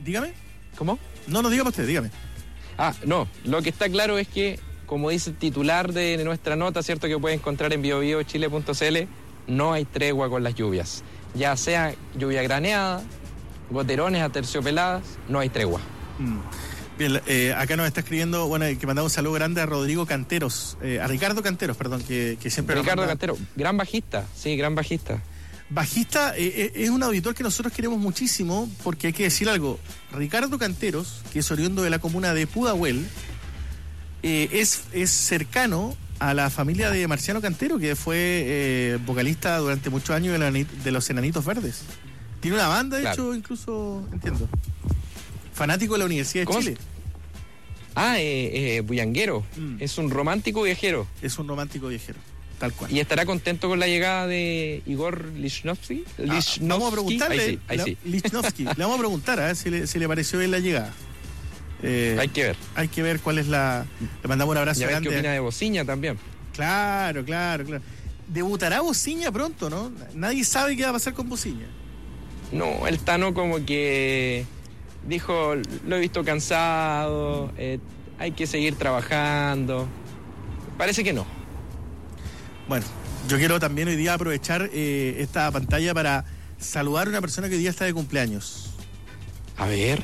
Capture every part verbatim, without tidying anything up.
Dígame. ¿Cómo? No, no, dígame usted, dígame. Ah, no, lo que está claro es que, como dice el titular de nuestra nota, ¿cierto?, que puede encontrar en bio bio chile punto c l, no hay tregua con las lluvias. Ya sea lluvia graneada, goterones aterciopeladas, no hay tregua. Mm. Bien, eh, acá nos está escribiendo, bueno, que mandamos un saludo grande a Rodrigo Canteros, eh, a Ricardo Canteros, perdón, que, que siempre... Ricardo Canteros, gran bajista, sí, gran bajista. Bajista, eh, es un auditor que nosotros queremos muchísimo, porque hay que decir algo. Ricardo Canteros, que es oriundo de la comuna de Pudahuel, eh, es, es cercano a la familia de Marciano Cantero, que fue eh, vocalista durante muchos años de, la, de los Enanitos Verdes. Tiene una banda, de claro. hecho, incluso, entiendo. Fanático de la Universidad de Chile. Ah, eh, eh, bullanguero. Mm. Es un romántico viajero. Es un romántico viajero. Tal cual. ¿Y estará contento con la llegada de Igor Lichnowsky? Ah, vamos a preguntarle. Ahí sí, ahí la, sí. Lichnowsky. Le vamos a preguntar a ver si le, si le pareció bien la llegada. Eh, hay que ver. Hay que ver cuál es la... Le mandamos un abrazo y a ver grande. ¿Qué opina de Bociña también? Claro, claro, claro. Debutará Bociña pronto, ¿no? Nadie sabe qué va a pasar con Bociña. No, el Tano como que dijo, lo he visto cansado, eh, hay que seguir trabajando. Parece que no. Bueno, yo quiero también hoy día aprovechar eh, esta pantalla para saludar a una persona que hoy día está de cumpleaños. A ver.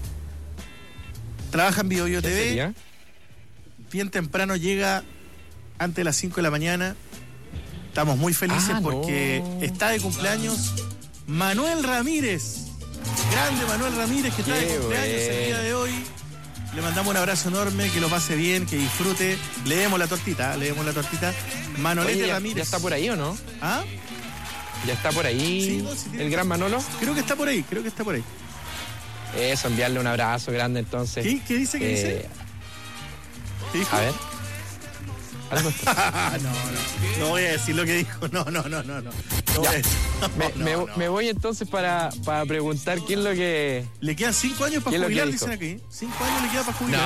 Trabaja en Bio Bio T V. Sería? Bien temprano llega antes de las cinco de la mañana. Estamos muy felices ah, porque no. está de cumpleaños Manuel Ramírez. Grande Manuel Ramírez, que está Qué de cumpleaños bueno. el día de hoy. Le mandamos un abrazo enorme, que lo pase bien, que disfrute. Le demos la tortita, le demos la tortita. Manolete Oye, Ramírez. ¿Ya está por ahí o no? ¿Ah? ¿Ya está por ahí sí, no, sí, el gran Manolo? Creo que está por ahí, creo que está por ahí. Eso, enviarle un abrazo grande entonces. ¿Qué, ¿Qué dice? ¿Qué eh... dice? ¿Qué dijo? A ver. ¿Algo no, no. No voy a decir lo que dijo. No, no, no, no, no. no, voy, a decir. No, me, no, me, no. me voy entonces para, para preguntar quién es lo que... Le quedan cinco años para jubilar, dicen aquí. Cinco años le queda para jubilar.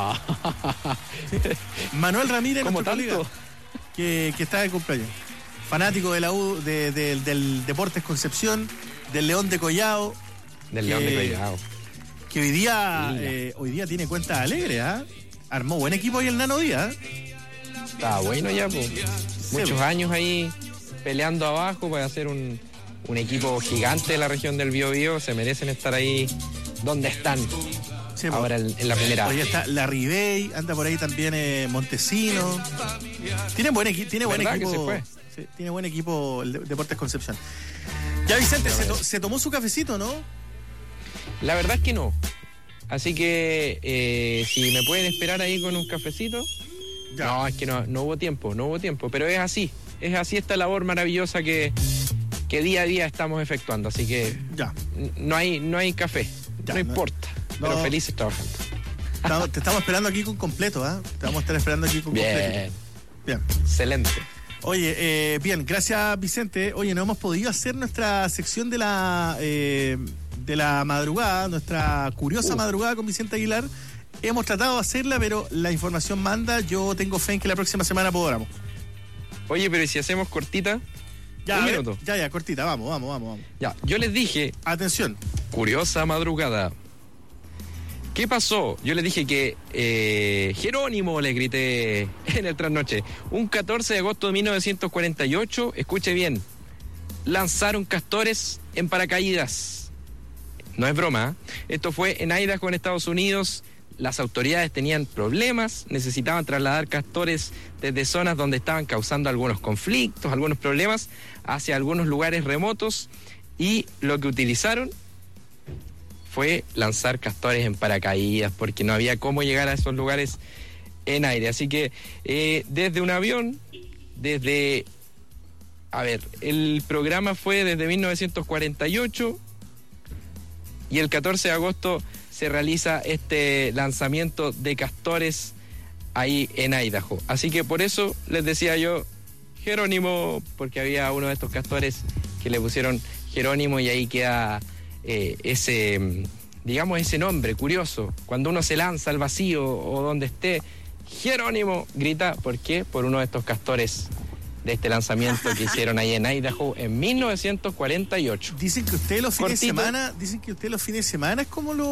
No. Sí. Manuel Ramírez, ¿Cómo nuestro tanto? colega, que, que está de cumpleaños. Fanático de la U, de, de, del Deportes Concepción, del León de Collao. Del que, León de Collao. Que hoy día, eh, hoy día tiene cuenta alegre, ¿ah? ¿eh? Armó buen equipo ahí el Nano Díaz. Está bueno ya, pues. Muchos sí, años ahí peleando abajo para hacer un, un equipo gigante de la región del Biobío. Se merecen estar ahí donde están. Sí, ahora en, en la primera. Hoy está la Ribey, anda por ahí también eh, Montesino. Tiene buen, equi- tiene buen equipo. Que se fue? Sí, tiene buen equipo el Deportes Concepción. Ya Vicente, se, to- se tomó su cafecito, ¿no? La verdad es que no. Así que eh, si me pueden esperar ahí con un cafecito. Ya. No, es que no, no hubo tiempo, no hubo tiempo. Pero es así, es así esta labor maravillosa que, que día a día estamos efectuando. Así que ya. no hay, no hay café, ya, no, no importa. No. Pero felices trabajando. Estamos, te estamos esperando aquí con completo, ¿eh? Te vamos a estar esperando aquí con bien. completo. Bien. Excelente. Oye, eh, bien, gracias Vicente. Oye, no hemos podido hacer nuestra sección de la eh, de la madrugada, nuestra curiosa uh. madrugada con Vicente Aguilar. Hemos tratado de hacerla, pero la información manda. Yo tengo fe en que la próxima semana podamos. Oye, pero ¿y si hacemos cortita? Ya, un ver, minuto. Ya, ya, cortita, vamos, vamos, vamos, vamos. Ya, yo les dije. Atención. Curiosa madrugada. ¿Qué pasó? Yo les dije que eh, Jerónimo, le grité en el trasnoche. Un catorce de agosto de mil novecientos cuarenta y ocho, escuche bien, lanzaron castores en paracaídas. No es broma, ¿eh? Esto fue en Idaho, en Estados Unidos. Las autoridades tenían problemas, necesitaban trasladar castores desde zonas donde estaban causando algunos conflictos, algunos problemas, hacia algunos lugares remotos, y lo que utilizaron fue lanzar castores en paracaídas, porque no había cómo llegar a esos lugares en aire. Así que eh, desde un avión, desde... A ver, el programa fue desde mil novecientos cuarenta y ocho, y el catorce de agosto se realiza este lanzamiento de castores ahí en Idaho. Así que por eso les decía yo Jerónimo, porque había uno de estos castores que le pusieron Jerónimo, y ahí queda eh, ese, digamos, ese nombre curioso. Cuando uno se lanza al vacío o donde esté, Jerónimo grita. ¿Por qué? Por uno de estos castores de este lanzamiento que hicieron ahí en Idaho en mil novecientos cuarenta y ocho. Dicen que usted los fines Cortito. de semana, dicen que usted los fines de semana es como lo